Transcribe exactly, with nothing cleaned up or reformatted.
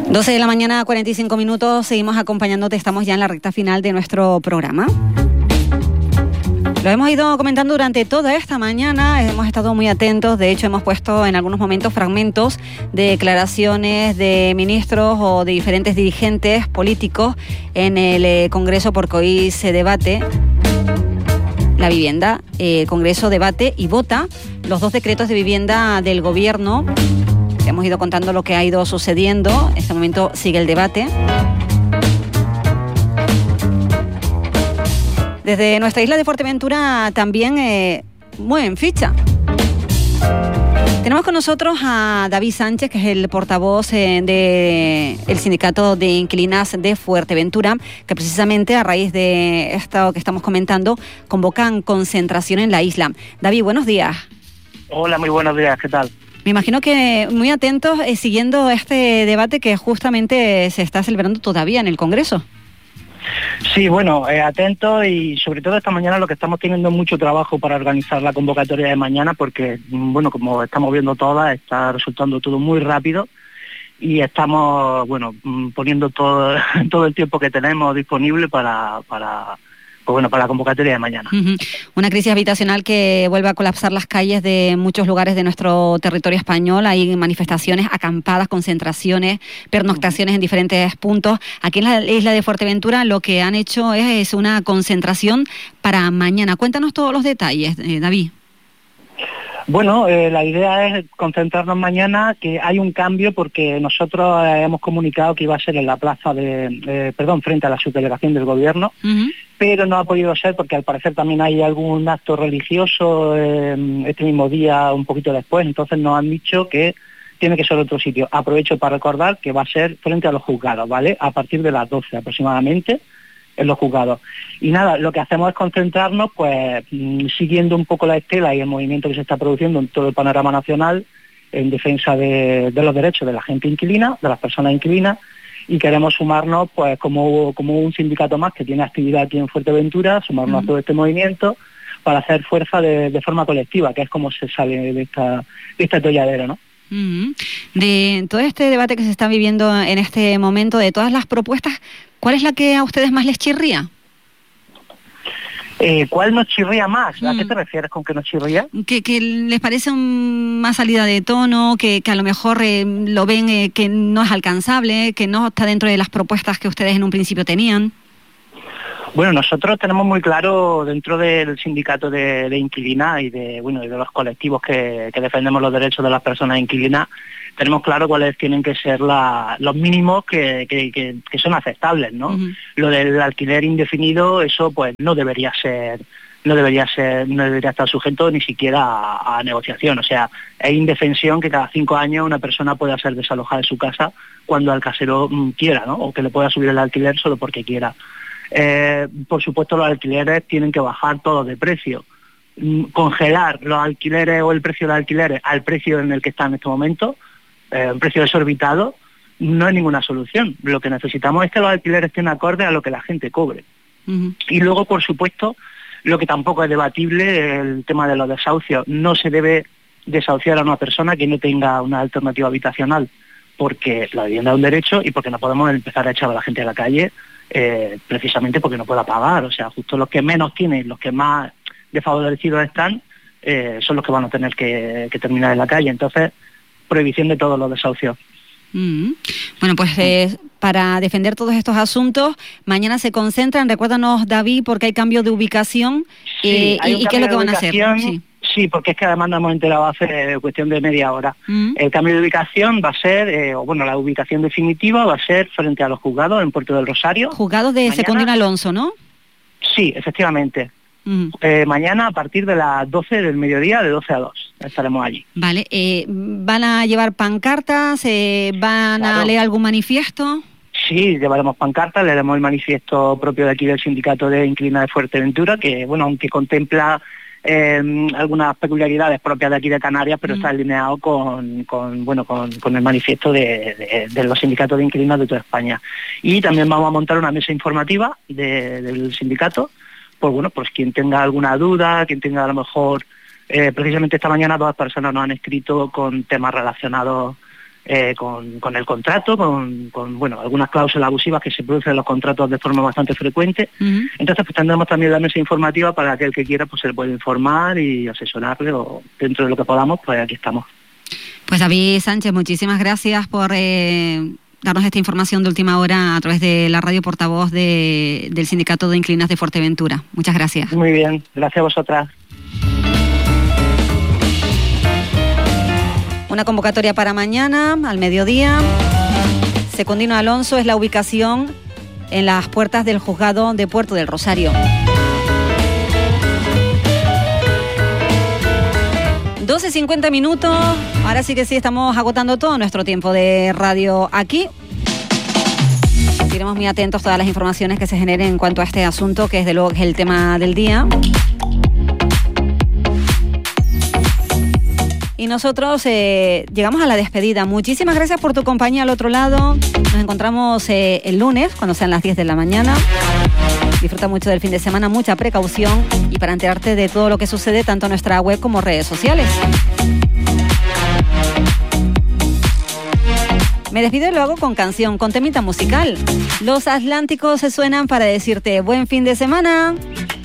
doce de la mañana, cuarenta y cinco minutos, seguimos acompañándote, estamos ya en la recta final de nuestro programa. Lo hemos ido comentando durante toda esta mañana, hemos estado muy atentos, de hecho hemos puesto en algunos momentos fragmentos de declaraciones de ministros o de diferentes dirigentes políticos en el eh, Congreso, porque hoy se debate la vivienda. El eh, Congreso debate y vota los dos decretos de vivienda del Gobierno. Hemos ido contando lo que ha ido sucediendo, en este momento sigue el debate. Desde nuestra isla de Fuerteventura también eh, mueven ficha. Tenemos con nosotros a David Sánchez, que es el portavoz eh, del Sindicato de Inquilinas de Fuerteventura, que precisamente a raíz de esto que estamos comentando, convocan concentración en la isla. David, buenos días. Hola, muy buenos días, ¿qué tal? Me imagino que muy atentos eh, siguiendo este debate que justamente se está celebrando todavía en el Congreso. Sí, bueno, eh, atento y sobre todo esta mañana lo que estamos teniendo mucho trabajo para organizar la convocatoria de mañana porque, bueno, como estamos viendo todas, está resultando todo muy rápido y estamos, bueno, poniendo todo, todo el tiempo que tenemos disponible para, para, pues bueno, para la convocatoria de mañana. Uh-huh. Una crisis habitacional que vuelve a colapsar las calles de muchos lugares de nuestro territorio español. Hay manifestaciones, acampadas, concentraciones, pernoctaciones en diferentes puntos. Aquí en la isla de Fuerteventura lo que han hecho es una concentración para mañana. Cuéntanos todos los detalles, eh, David. Bueno, eh, la idea es concentrarnos mañana, que hay un cambio porque nosotros eh, hemos comunicado que iba a ser en la plaza de, eh, perdón, frente a la subdelegación del Gobierno, uh-huh. pero no ha podido ser porque al parecer también hay algún acto religioso eh, este mismo día, un poquito después, entonces nos han dicho que tiene que ser otro sitio. Aprovecho para recordar que va a ser frente a los juzgados, ¿vale? A partir de las doce aproximadamente, en los juzgados. Y nada, lo que hacemos es concentrarnos, pues, siguiendo un poco la estela y el movimiento que se está produciendo en todo el panorama nacional en defensa de, de los derechos de la gente inquilina, de las personas inquilinas, y queremos sumarnos, pues, como, como un sindicato más que tiene actividad aquí en Fuerteventura, sumarnos mm. a todo este movimiento para hacer fuerza de, de forma colectiva, que es como se sale de esta, de este atolladero, ¿no? Mm. De todo este debate que se está viviendo en este momento, de todas las propuestas, ¿cuál es la que a ustedes más les chirría? Eh, ¿Cuál nos chirría más? ¿A mm. qué te refieres con que nos chirría? Que, que les parece un, más salida de tono, que, que a lo mejor eh, lo ven eh, que no es alcanzable, que no está dentro de las propuestas que ustedes en un principio tenían. Bueno, nosotros tenemos muy claro dentro del sindicato de, de inquilinas y de bueno y de los colectivos que, que defendemos los derechos de las personas inquilinas, tenemos claro cuáles tienen que ser la, los mínimos que, que, que, que son aceptables, ¿no? Uh-huh. Lo del alquiler indefinido, eso pues no debería ser, no debería ser, no debería estar sujeto ni siquiera a, a negociación. O sea, es indefensión que cada cinco años una persona pueda ser desalojada de su casa cuando el casero mm, quiera, ¿no? O que le pueda subir el alquiler solo porque quiera. Eh, por supuesto, los alquileres tienen que bajar todos de precio. Mm, congelar los alquileres o el precio de los alquileres al precio en el que está en este momento, eh, un precio desorbitado, no es ninguna solución. Lo que necesitamos es que los alquileres estén acordes a lo que la gente cobre. Uh-huh. Y luego, por supuesto, lo que tampoco es debatible, el tema de los desahucios. No se debe desahuciar a una persona que no tenga una alternativa habitacional, porque la vivienda es un derecho y porque no podemos empezar a echar a la gente a la calle eh, precisamente porque no pueda pagar. O sea, justo los que menos tienen, los que más desfavorecidos están, eh, son los que van a tener que, que terminar en la calle. Entonces, prohibición de todos los desahucios. Mm. Bueno, pues eh, para defender todos estos asuntos, mañana se concentran. Recuérdanos, David, porque hay cambio de ubicación. Sí, eh, y, ¿y qué es lo que van a hacer? Sí. Sí, porque es que además nos hemos enterado hace cuestión de media hora. Mm. El cambio de ubicación va a ser, eh, o bueno, la ubicación definitiva va a ser frente a los juzgados en Puerto del Rosario. Juzgados de mañana... Secundino Alonso, ¿no? Sí, efectivamente. Mm. Eh, mañana a partir de las doce del mediodía, de doce a dos, estaremos allí. Vale, eh, ¿van a llevar pancartas? Eh, ¿Van claro. a leer algún manifiesto? Sí, llevaremos pancartas, leeremos el manifiesto propio de aquí del Sindicato de Inquilinas de Fuerteventura, que bueno, aunque contempla Eh, algunas peculiaridades propias de aquí de Canarias, pero mm. está alineado con, con bueno con, con el manifiesto de, de, de los sindicatos de inquilinos de toda España. Y también vamos a montar una mesa informativa de, del sindicato, pues bueno, pues quien tenga alguna duda, quien tenga a lo mejor, eh, precisamente esta mañana dos personas nos han escrito con temas relacionados eh, con, con el contrato, con, con bueno algunas cláusulas abusivas que se producen en los contratos de forma bastante frecuente. Uh-huh. Entonces pues tendremos también la mesa informativa para aquel que quiera pues se le puede informar y asesorarle, o dentro de lo que podamos, pues aquí estamos. Pues David Sánchez, muchísimas gracias por eh, darnos esta información de última hora a través de la radio, portavoz de, del Sindicato de Inquilinas de Fuerteventura. Muchas gracias. Muy bien, gracias a vosotras. Una convocatoria para mañana, al mediodía. Secundino Alonso es la ubicación en las puertas del juzgado de Puerto del Rosario. doce cincuenta minutos, ahora sí que sí, estamos agotando todo nuestro tiempo de radio aquí. Seguiremos muy atentos a todas las informaciones que se generen en cuanto a este asunto, que desde luego es el tema del día. Y nosotros eh, llegamos a la despedida. Muchísimas gracias por tu compañía al otro lado. Nos encontramos eh, el lunes, cuando sean las diez de la mañana. Disfruta mucho del fin de semana, mucha precaución y para enterarte de todo lo que sucede tanto en nuestra web como redes sociales. Me despido y lo hago con canción, con temita musical. Los Atlánticos se suenan para decirte buen fin de semana.